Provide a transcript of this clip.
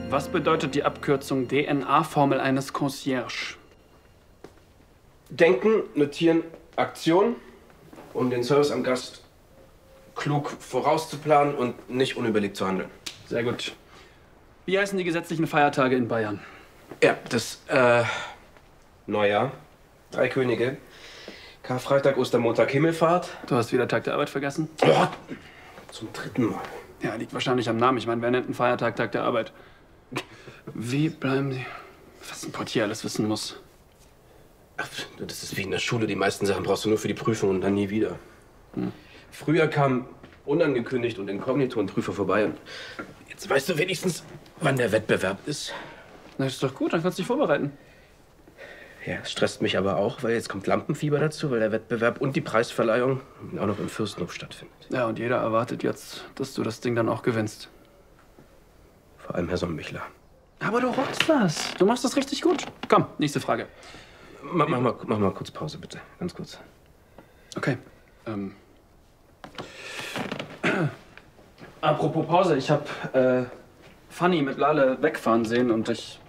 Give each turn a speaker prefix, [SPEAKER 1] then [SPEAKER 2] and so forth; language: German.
[SPEAKER 1] Was bedeutet die Abkürzung DNA-Formel eines Concierge?
[SPEAKER 2] Denken, notieren, Aktion, um den Service am Gast klug vorauszuplanen und nicht unüberlegt zu handeln.
[SPEAKER 1] Sehr gut. Wie heißen die gesetzlichen Feiertage in Bayern?
[SPEAKER 2] Ja, das, Neujahr, 3 Könige, Karfreitag, Ostermontag, Himmelfahrt.
[SPEAKER 1] Du hast wieder Tag der Arbeit vergessen?
[SPEAKER 2] Oh, zum 3. Mal.
[SPEAKER 1] Ja, liegt wahrscheinlich am Namen. Ich meine, wer nennt einen Feiertag Tag der Arbeit? Wie bleiben Sie... Was ein Portier alles wissen muss.
[SPEAKER 2] Ach, das ist wie in der Schule. Die meisten Sachen brauchst du nur für die Prüfung und dann nie wieder. Früher kam unangekündigt und inkognito ein Prüfer vorbei. Und jetzt weißt du wenigstens, wann der Wettbewerb ist.
[SPEAKER 1] Na, ist doch gut, dann kannst du dich vorbereiten.
[SPEAKER 2] Ja, es stresst mich aber auch, weil jetzt kommt Lampenfieber dazu, weil der Wettbewerb und die Preisverleihung auch noch im Fürstenhof stattfindet.
[SPEAKER 1] Ja, und jeder erwartet jetzt, dass du das Ding dann auch gewinnst.
[SPEAKER 2] Vor allem Herr Sonnenmichler.
[SPEAKER 1] Aber du rockst das. Du machst das richtig gut. Komm, nächste Frage.
[SPEAKER 2] Mach mal kurz Pause, bitte. Ganz kurz.
[SPEAKER 1] Okay. Apropos Pause, ich hab Fanny mit Lale wegfahren sehen und ich